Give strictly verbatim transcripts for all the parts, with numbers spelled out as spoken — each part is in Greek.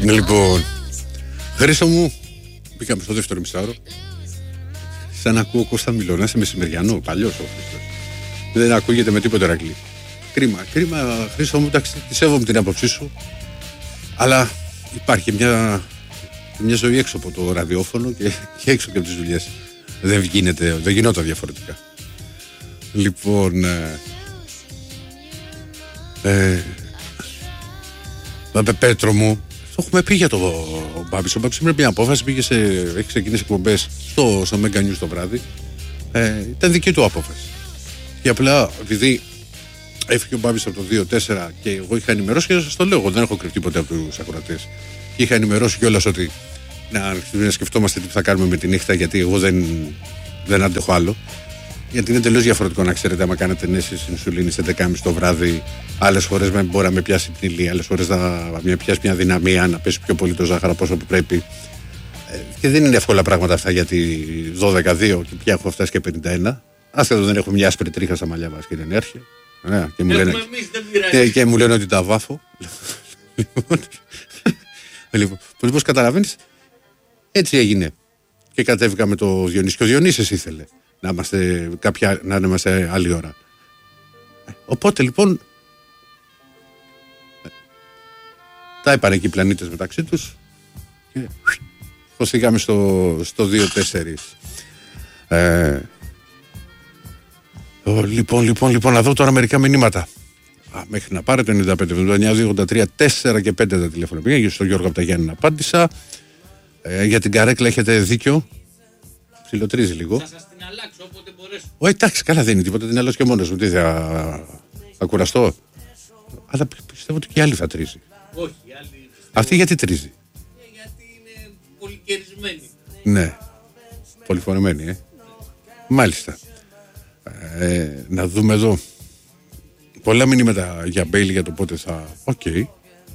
Λοιπόν, Χρήστο μου, μπήκαμε στο δεύτερο μισάωρο. Σαν να ακούω Κώστα Μιλώνα σε μεσημεριανό, παλιός ο Χρήστος. Δεν ακούγεται με τίποτα Ηρακλή. Κρίμα, κρίμα, Χρήστο μου, εντάξει, τη σέβομαι την άποψή σου. Αλλά υπάρχει μια, μια ζωή έξω από το ραδιόφωνο και, και έξω και από τις δουλειές. Δεν γίνεται, δεν γινόταν διαφορετικά. Λοιπόν, ε, ε, Πέτρο μου, το έχουμε πει για το Μπάμπης. Ο Μπάμπης σήμερα μια απόφαση, πήγε σε, έχει ξεκινήσει εκπομπές στο, στο Mega News το βράδυ. Ε, ήταν δική του απόφαση. Και απλά επειδή έφυγε ο Μπάμπης από το δύο τέσσερα και εγώ είχα ενημερώσει, και σας το λέω, εγώ δεν έχω κρυφτεί ποτέ από τους ακροατές. Και είχα ενημερώσει κιόλας ότι να, να σκεφτόμαστε τι θα κάνουμε με τη νύχτα, γιατί εγώ δεν, δεν αντέχω άλλο. Γιατί είναι τελείως διαφορετικό να ξέρετε, άμα κάνετε ενέσεις ινσουλίνης έντεκα και μισή το βράδυ, άλλες φορές μπορεί να με πιάσει την ύλη, άλλες φορές να με πιάσει μια δυναμία, να πέσει πιο πολύ το ζάχαρο από όσο πρέπει. Ε, και δεν είναι εύκολα πράγματα αυτά, γιατί δώδεκα δύο και πια έχω φτάσει και πενήντα ένα. Άσχετο δεν έχω μια άσπρη τρίχα στα μαλλιά μας, κύριε Νέρχε. Ε, και, μου λένε, εμείς, και, και μου λένε ότι τα βάφω. Λοιπόν, πώς καταλαβαίνεις, έτσι έγινε. Και κατέβηκα με το Διονύση. Και ο Διονύσης ήθελε να είμαστε, κάποια, να είμαστε άλλη ώρα. Οπότε λοιπόν τα είπαν εκεί οι πλανήτες μεταξύ τους και χωθήκαμε στο, στο δύο τέσσερα. Ε, λοιπόν, λοιπόν, λοιπόν, να δω τώρα μερικά μηνύματα. Α, μέχρι να πάρετε ενενήντα πέντε εβδομήντα εννιά δύο ογδόντα τρία τέσσερα και πέντε τα τηλέφωνα. Πήγα στον Γιώργο από τα Γιάννη να απάντησα. Ε, για την καρέκλα έχετε δίκιο. Ψιλοτρίζει λίγο. Θα σας την αλλάξω όποτε μπορέσω. Ω, εντάξει, καλά δεν είναι τίποτα. Την αλλάξω και μόνος μου. Τι θα, θα κουραστώ. Αλλά πιστεύω ότι και η άλλη θα τρίζει. Όχι, η άλλη. Αυτή γιατί τρίζει? Ε, γιατί είναι πολυκαιρισμένη. Ναι. Πολυφωνημένη, ε. Μάλιστα. Ε, να δούμε εδώ. Πολλά μηνύματα για Μπέιλι για το πότε θα. Οκ. Okay.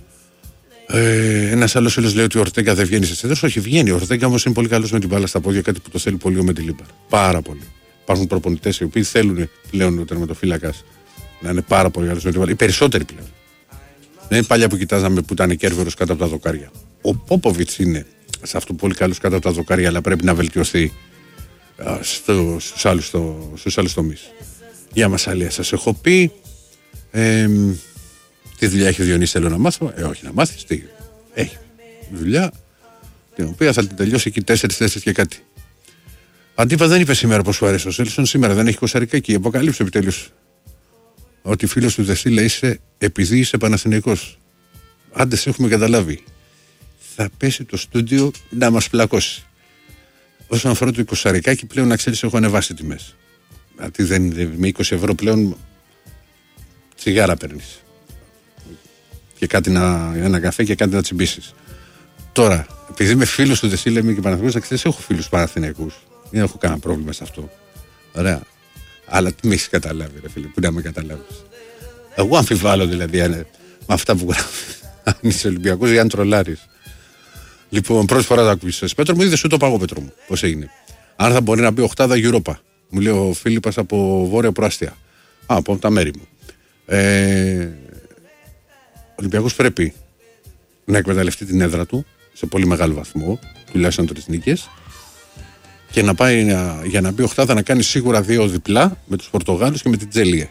Ε, Ένας άλλος φίλος λέει ότι ο Ορτέγκα δεν βγαίνει σε σέντρες. Όχι, βγαίνει. Ο Ορτέγκα όμως είναι πολύ καλός με την μπάλα στα πόδια, κάτι που το θέλει πολύ ο Μεντιλίμπαρ. Πάρα πολύ. Υπάρχουν προπονητές οι οποίοι θέλουν πλέον ο τερματοφύλακας να είναι πάρα πολύ καλός με την μπάλα. Οι περισσότεροι πλέον. Δεν είναι παλιά που κοιτάζαμε που ήταν Κέρβερος κάτω από τα δοκάρια. Ο Πόποβιτς είναι σε αυτό πολύ καλός κάτω από τα δοκάρια, αλλά πρέπει να βελτιωθεί στο, στους άλλους, στο, στους άλλους τομείς. Για Μασαλία, σας έχω πει. Ε, τι δουλειά έχει ο Διονύσης, θέλω να μάθω. Ε, όχι να μάθεις, τι. Έχει δουλειά, την οποία θα την τελειώσει εκεί τέσσερις τέσσερις και κάτι. Αντίπα δεν είπε σήμερα πως σου αρέσει ο Σέλσον, σήμερα δεν έχει κοσαρικά και αποκαλύψε επιτέλους ότι φίλος του Δεσίλα είσαι επειδή είσαι Παναθηναϊκός. Άντε σε έχουμε καταλάβει. Θα πέσει το στούντιο να μας πλακώσει. Όσον αφορά το εικοσαρικάκι, πλέον να ξέρεις έχω ανεβάσει τιμές. Γιατί δεν, με είκοσι ευρώ πλέον τσιγάρα παίρνεις. Και κάτι να, ένα καφέ και κάτι να τσιμπήσεις. Τώρα, επειδή είμαι φίλος του Δεσίλα, είμαι και Παναθηναϊκός, να ξέρεις έχω φίλους Παναθηναϊκούς. Δεν έχω κανένα πρόβλημα σε αυτό. Ωραία. Αλλά τι με έχεις καταλάβει, ρε φίλε, που να με καταλάβεις. Εγώ αμφιβάλλω δηλαδή με αυτά που γράφει. Αν είσαι Ολυμπιακός ή αν τρολάρεις. Λοιπόν, πρώτη φορά θα ακούσεις. Πέτρο μου, είδες σου το παγό, Πέτρο μου. Πώς έγινε. Αν θα μπορεί να μπει οχτάδα Europa. Μου λέει ο Φίλιππας από Βόρεια Προάστια. Α, από τα μέρη μου. Ε, ο Ολυμπιακός πρέπει να εκμεταλλευτεί την έδρα του σε πολύ μεγάλο βαθμό, τουλάχιστον τρεις νίκες, και να πάει να, για να μπει οχτάδα να κάνει σίγουρα δύο διπλά με τους Πορτογάλους και με την Τζελίε.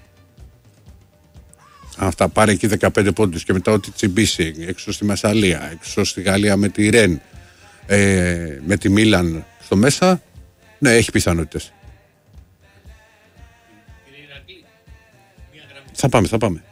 Αυτά πάρει εκεί δεκαπέντε πόντους και μετά ό,τι τσιμπήσει έξω στη Μασσαλία, έξω στη Γαλλία με τη Ρεν, ε, με τη Μίλαν στο μέσα, ναι, έχει πιθανότητες. Θα πάμε, θα πάμε.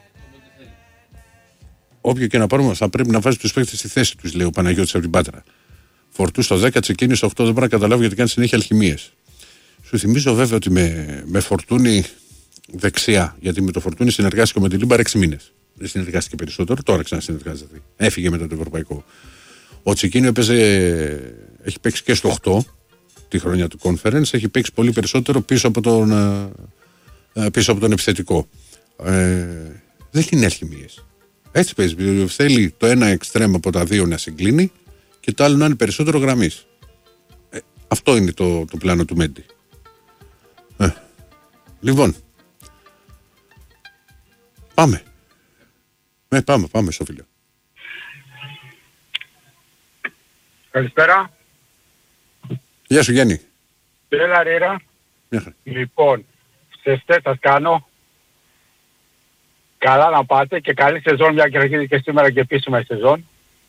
Όποιο και να πάρουμε, θα πρέπει να βάζει τους παίκτες στη θέση τους, λέει ο Παναγιώτης από την Πάτρα. Φορτού στο δέκα, Τσεκίνη στο οκτώ, δεν μπορεί να καταλάβει γιατί κάνει συνέχεια αλχημίες. Σου θυμίζω βέβαια ότι με, με Φορτούνη δεξιά, γιατί με το Φορτούνη συνεργάστηκε με τη Λίμπαρ έξι μήνες. Δεν συνεργάστηκε περισσότερο, τώρα ξανασυνεργάζεται. Έφυγε μετά το ευρωπαϊκό. Ο Τσεκίνη έπαιζε, έχει παίξει και στο οκτώ τη χρονιά του Conference, έχει παίξει πολύ περισσότερο πίσω από τον, πίσω από τον επιθετικό. Ε, δεν είναι αλχημίες. Έτσι παίζει. Θέλει το ένα εξτρέμ από τα δύο να συγκλίνει και το άλλο να είναι περισσότερο γραμμής. Ε, αυτό είναι το, το πλάνο του Μέντι. Ε, λοιπόν. Πάμε. Ε, πάμε, πάμε στο φίλο. Καλησπέρα. Γεια σου Γιάννη. Έλα Ρίρα. Λοιπόν, σε σας κάνω. Καλά να πάτε και καλή σεζόν, μια και αρχίζει και σήμερα και επίσημα η σεζόν.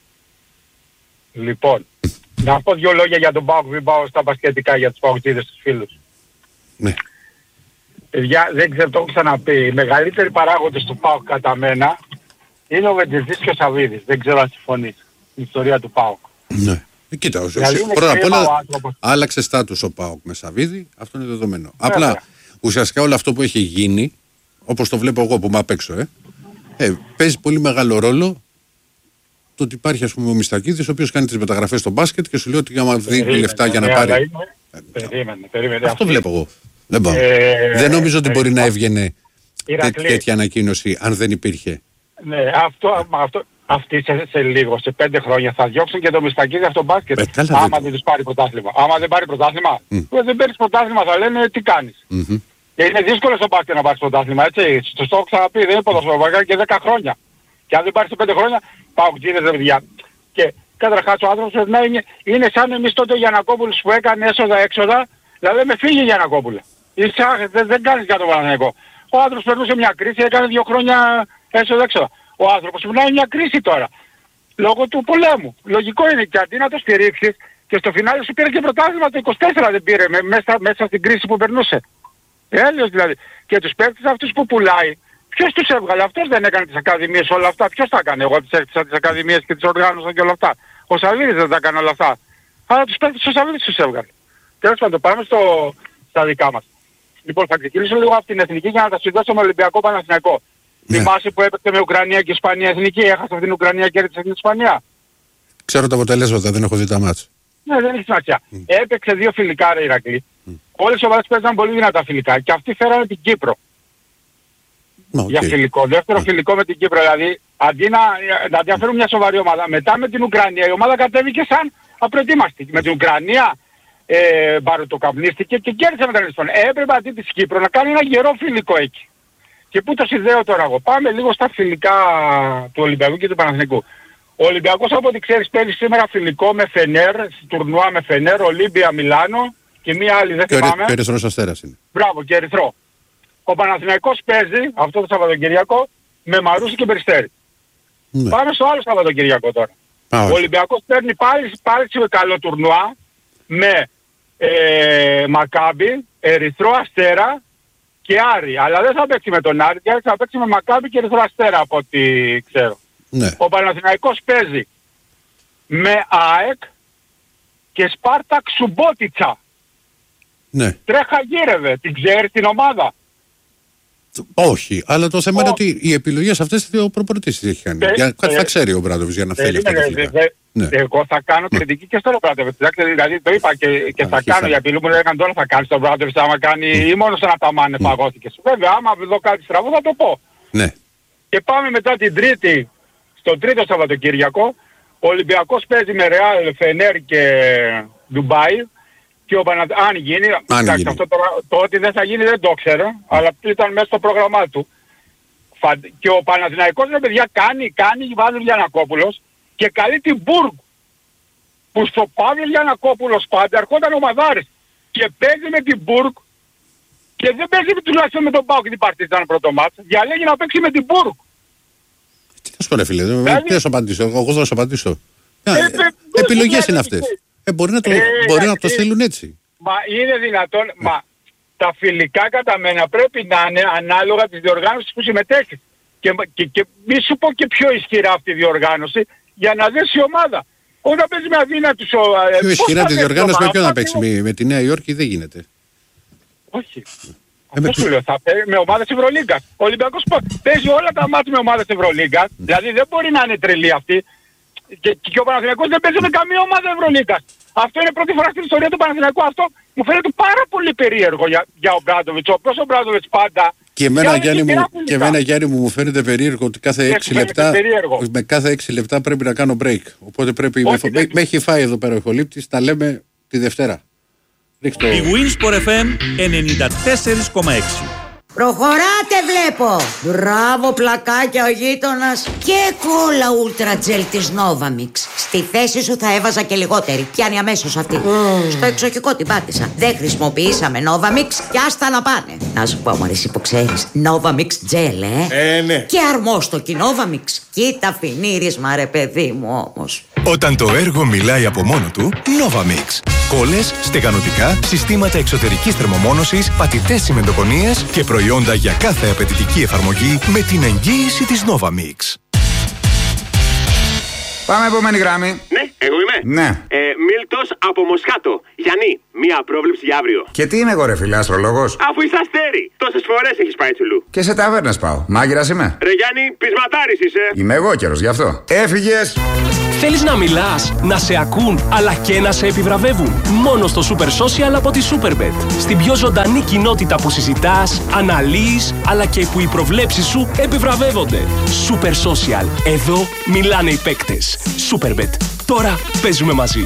Λοιπόν, να πω δύο λόγια για τον ΠΑΟΚ, μην πάω στα μπασκετικά για τους παοκτζίδες τους φίλους. Ναι. Παιδιά, δεν ξέρω, το έχω ξαναπεί. Οι μεγαλύτεροι παράγοντες του ΠΑΟΚ κατά μένα είναι ο Βεντζετζής και ο Σαββίδης. Δεν ξέρω αν συμφωνείς. Στην ιστορία του ΠΑΟΚ. Ναι. Κοίτα, Δηλαδή πρώτα απ' όλα άλλαξε στάτους ο ΠΑΟΚ με Σαββίδη, αυτό είναι δεδομένο. Βέβαια. Απλά ουσιαστικά όλο αυτό που έχει γίνει, όπως το βλέπω εγώ που είμαι απ' έξω, ε, ε, παίζει πολύ μεγάλο ρόλο το ότι υπάρχει ας πούμε ο Μιστακίδης, ο οποίος κάνει τις μεταγραφές στο μπάσκετ και σου λέει ότι άμα δίνει λεφτά για να ναι, πάρει. Είναι... Περίμενε, περίμενε. Αυτό βλέπω εγώ. Δεν, ε, δεν νομίζω ότι ε, μπορεί ε, να έβγαινε τέ, τέτοια ανακοίνωση αν δεν υπήρχε. Ναι, αυτό, αυτό, αυτοί σε, σε λίγο, σε πέντε χρόνια θα διώξουν και το Μιστακίδη από το μπάσκετ. Ε, άμα δεν, δεν τους πάρει πρωτάθλημα. Άμα δεν πάρει πρωτάθλημα, mm. δεν παίρνεις πρωτάθλημα θα λένε τι κάνεις. Mm-hmm. Και είναι δύσκολο στο μπάσκετ να πάρεις πρωτάθλημα, έτσι. Στο στόχο ξαναπεί, δεν είναι ποδοσφαιρικό και δέκα χρόνια. Και αν δεν πάρεις σε πέντε χρόνια, πάω κτίνες ρε παιδιά. Και καταρχάς ο άνθρωπος να είναι, είναι σαν εμείς τότε ο Γιαννακόπουλος που έκανε έσοδα-έξοδα, δηλαδή με φύγει Γιαννακόπουλε. Είσαι, δεν, δεν κάνεις για τον Παναθηναϊκό. Ο άνθρωπος περνούσε μια κρίση, έκανε δύο χρόνια έσοδα-έξοδα. Ο άνθρωπος περνάει μια κρίση τώρα. Λόγω του πολέμου. Λογικό είναι και αντί να το στηρίξεις και στο φινάλε σου πήρε και πρωτάθλημα το είκοσι τέσσερα δεν πήρε με, μέσα, μέσα στην κρίση που περνούσε. Έλεος δηλαδή. Και τους παίκτες αυτούς που πουλάει, ποιος τους έβγαλε, αυτός δεν έκανε τις ακαδημίες όλα αυτά. Ποιος τα έκανε, εγώ τις έκτισα τις ακαδημίες και τις οργάνωσα και όλα αυτά. Ο Σαββίδης δεν τα έκανε όλα αυτά. Αλλά τους παίκτες ο Σαββίδης τους έβγαλε. Τέλος πάντων, πάμε στο, στα δικά μας. Λοιπόν, θα ξεκινήσω λίγο από την εθνική για να τα συνδέσω με Ολυμπιακό Παναθηναϊκό. Ναι. Θυμάσαι που έπαιξε με Ουκρανία και Ισπανία εθνική, έχασε την Ουκρανία και έρθει την Ισπανία. Ξέρω τα αποτελέσματα, δεν έχω δει τα μάτς. Ναι, δεν έχει σημασία. Mm. Έπαιξε δύο φιλικά ρε Ηρακλή. Mm. Όλες οι ομάδες παίζαν πολύ δυνατά φιλικά και αυτοί φέρανε την Κύπρο. Okay. Για φιλικό. Δεύτερο okay. φιλικό με την Κύπρο. Δηλαδή, αντί να, να διαφέρουν μια σοβαρή ομάδα, μετά με την Ουκρανία η ομάδα κατέβηκε σαν απροετοίμαστη. Με την Ουκρανία ε, μπαρουτοκαπνίστηκε και κέρδισε με τον Ισπανία. Έπρεπε αντί της Κύπρο να κάνει ένα γερό φιλικό εκεί. Και πού το συνδέω τώρα εγώ. Πάμε λίγο στα φιλικά του Ολυμπιακού και του Παναθηναϊκού. Ο Ολυμπιακός από ό,τι ξέρεις παίζει σήμερα φιλικό με Φενέρ, τουρνουά με Φενέρ, Ολύμπια Μιλάνο και μία άλλη δεν θυμάμαι. Και Ερυθρός Αστέρας είναι. Μπράβο και Ερυθρό. Ο Παναθηναϊκός παίζει αυτό το Σαββατοκυριακό με Μαρούσι και Περιστέρι. Ναι. Πάμε στο άλλο Σαββατοκυριακό τώρα. Α, ο Ολυμπιακός παίρνει πάλι, πάλι σε καλό τουρνουά με ε, Μακάμπι, Ερυθρό Αστέρα και Άρη. Αλλά δεν θα παίξει με τον Άρη, θα παίξει με Μακάμπι και Ερυθρό Αστέρα από ό,τι ξέρω. Ναι. Ο Παναθηναϊκός παίζει με ΑΕΚ και Σπάρτακ Σουμπότιτσα. Ναι. Τρέχα γύρευε, την ξέρει την ομάδα. Όχι, αλλά το θέμα είναι ότι οι επιλογές αυτές ο προπονητής έχει κάνει. Ε, για, ε, θα ξέρει ο Μπράντοβιτς για να θέλει αυτά τα φιλικά. Ε, ναι. Εγώ θα κάνω κριτική και στον Μπράντοβιτς. Δηλαδή το είπα και, και θα κάνω, γιατί μου λέγανε τώρα θα κάνεις τον Μπράντοβιτς άμα κάνει ή μόνο σαν να τα μάνε mm. παγώθηκες. Βέβαια άμα δω κάτι στραβό θα το πω. Ναι. Και πάμε μετά την Τρίτη, στον τρίτο Σαββατοκύριακο, ο Ολυμπιακός παίζει με Ρεάλ, Φενέρ και Ντουμπάι. Και ο Παναθ... αν γίνει, αν εντάξει, γίνει. Αυτό το, το ότι δεν θα γίνει δεν το ξέρω, mm. αλλά ήταν μέσα στο πρόγραμμά του. Φα... Και ο Παναθηναϊκός, ρε παιδιά, κάνει, κάνει Παύλος Γιαννακόπουλος και καλεί την Μπουργκ. Που στο Παύλος Γιαννακόπουλος πάντα ερχόταν ο Μαδάρης και παίζει με την Μπουργκ και δεν παίζει τουλάχιστον με τον Πάο και την Παρτίζαν πρώτο μάτς. Διαλέγει να παίξει με την Μπουργκ. Τι θα σου πω ρε φίλε, δηλαδή... τι θα σου απαντήσω, εγώ θα σου απαντήσω. Ε, ε, επιλογές είναι αυτές. Ε, μπορεί να το, ε, μπορεί να το στείλουν έτσι. Μα είναι δυνατόν, mm. μα τα φιλικά κατά μένα πρέπει να είναι ανάλογα της διοργάνωσης που συμμετέχει. Και, και, και μη σου πω και πιο ισχυρά αυτή η διοργάνωση για να δέσει η ομάδα. Όταν παίζει με αδύνατους... Πιο ισχυρά τη διοργάνωση με ποιον να παίξει, με, με τη Νέα Υόρκη δεν γίνεται. Όχι. Ε, αυτό σου λέω, θα παίζει με ομάδες Ευρωλίγκας. Ο Ολυμπιακός παίζει όλα τα μάτια με ομάδες Ευρωλίγκας, mm. δηλαδή δεν μπορεί να είναι τρελή αυτή. Και, και ο Παναθηναϊκός δεν παίζει με καμία ομάδα Ευρωλίγκας. Αυτό είναι πρώτη φορά στην ιστορία του Παναθηναϊκού. Αυτό μου φαίνεται πάρα πολύ περίεργο για, για ο Μπράντοβιτς. Ο οποίος ο Μπράντοβιτς πάντα... Και εμένα, Γιάννη μου, και εμένα Γιάννη μου, μου φαίνεται περίεργο ότι κάθε έξι λεπτά, με κάθε έξι λεπτά πρέπει να κάνω break. Οπότε πρέπει... Όχι, με, με έχει φάει εδώ πέρα ο Ιχολήπτης, τα λέμε τη Δευτέρα. Ρίξτε το... Η Winsport εφ εμ ενενήντα τέσσερα κόμμα έξι. Προχωράτε βλέπω. Μπράβο πλακάκια ο γείτονας. Και κόλλα Ultra Gel της Novamix. Στη θέση σου θα έβαζα και λιγότερη. Πιάνει αμέσως αυτή. Mm. Στο εξοχικό την πάτησα. Δεν χρησιμοποιήσαμε Novamix και άστα να πάνε. Να σου πω, μωρέ, εσύ που ξέρεις. Novamix Gel, ε. Ε, ναι. Και αρμόστοκι Novamix. Κοίτα φινίρισμα, ρε παιδί μου όμως. Όταν το έργο μιλάει από μόνο του, Novamix. Κόλλες, στεγανοτικά, συστήματα εξωτερικής θερμομόνωσης, πατητές τσιμεντοκονίες και προϊόντα για κάθε απαιτητική εφαρμογή με την εγγύηση της Novamix. Πάμε επόμενη γράμμη. Ναι, εγώ είμαι. Ναι. Ε, Μίλτος από Μοσχάτο. Γιάννη, μία πρόβλεψη για αύριο. Και τι είμαι εγώ, ρε φίλε, αστρολόγος? Αφού είσαι αστέρι, τόσες φορές έχεις πάει τσουλού. Και σε ταβέρνες πάω. Μάγειρας είμαι. Ρε Γιάννη, πεισματάρης είσαι. Είμαι εγώ καιρος, γι' αυτό. Έφυγες. Θέλεις να μιλάς, να σε ακούν, αλλά και να σε επιβραβεύουν? Μόνο στο Super Social από τη Superbet. Στην πιο ζωντανή κοινότητα που συζητάς, αναλύεις, αλλά και που οι προβλέψεις σου επιβραβεύονται. Super Social. Εδώ μιλάνε οι παίκτες. Superbet. Τώρα παίζουμε μαζί.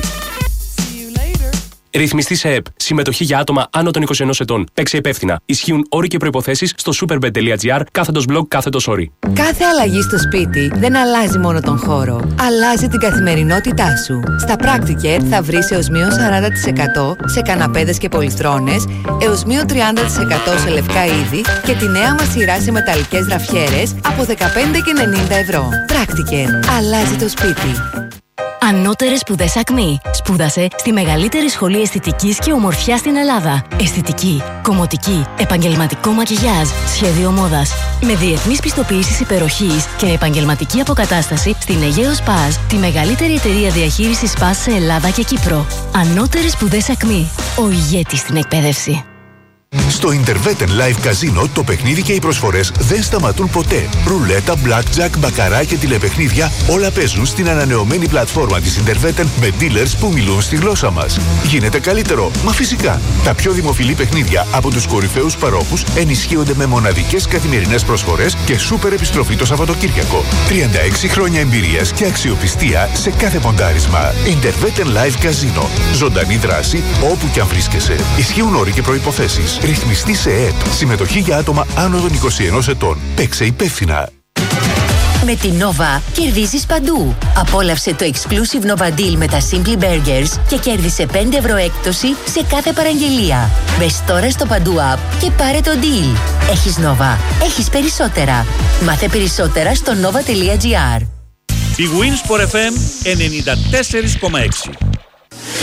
Ρυθμιστή σε ΕΠ. Συμμετοχή για άτομα άνω των είκοσι ενός ετών. Παίξε υπεύθυνα. Ισχύουν όροι και προϋποθέσεις στο superbet.gr κάθετος blog κάθετος όροι. Κάθε αλλαγή στο σπίτι δεν αλλάζει μόνο τον χώρο. Αλλάζει την καθημερινότητά σου. Στα Practicare θα βρεις έως μείον σαράντα τοις εκατό σε καναπέδες και πολυθρόνες, έως μείον τριάντα τοις εκατό σε λευκά είδη και τη νέα μας σειρά σε μεταλλικές ραφιέρες από δεκαπέντε και ενενήντα ευρώ. Practicare. Αλλάζει το σπίτι. Ανώτερες σπουδές Ακμή. Σπούδασε στη μεγαλύτερη σχολή αισθητικής και ομορφιάς στην Ελλάδα. Αισθητική, κομμωτική, επαγγελματικό μακιγιάζ, σχέδιο μόδας. Με διεθνείς πιστοποιήσεις υπεροχής και επαγγελματική αποκατάσταση στην Αιγαίο Σπάζ, τη μεγαλύτερη εταιρεία διαχείρισης Σπάζ σε Ελλάδα και Κύπρο. Ανώτερες σπουδές Ακμή. Ο ηγέτης στην εκπαίδευση. Στο Intervetten Live Casino το παιχνίδι και οι προσφορές δεν σταματούν ποτέ. Ρουλέτα, blackjack, μπακαρά και τηλεπαιχνίδια όλα παίζουν στην ανανεωμένη πλατφόρμα της Intervetten με dealers που μιλούν στη γλώσσα μας. Γίνεται καλύτερο, μα φυσικά. Τα πιο δημοφιλή παιχνίδια από τους κορυφαίους παρόχους ενισχύονται με μοναδικές καθημερινές προσφορές και σούπερ επιστροφή το Σαββατοκύριακο. τριάντα έξι χρόνια εμπειρίας και αξιοπιστία σε κάθε ποντάρισμα. Intervetten Live Casino. Ζωντανή δράση όπου κι αν βρίσκεσαι. Ισχύουν όροι και προϋποθέσεις. Ρυθμιστή σε ΕΕΠ. Συμμετοχή για άτομα άνω των είκοσι ενός ετών. Παίξε υπεύθυνα. Με την Nova κερδίζεις παντού. Απόλαυσε το exclusive Nova Deal με τα Simply Burgers και κέρδισε πέντε ευρώ έκπτωση σε κάθε παραγγελία. Μπες τώρα στο Παντού App και πάρε το deal. Έχεις Nova. Έχεις περισσότερα. Μάθε περισσότερα στο nova τελεία gr. Η Winsport εφ εμ ενενήντα τέσσερα κόμμα έξι.